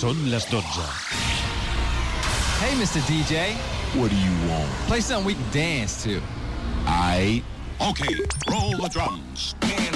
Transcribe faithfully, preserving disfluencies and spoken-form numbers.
Són les dotze. Hey, mister D J. What do you want? Play something we can dance to. I. Okay, roll the drums.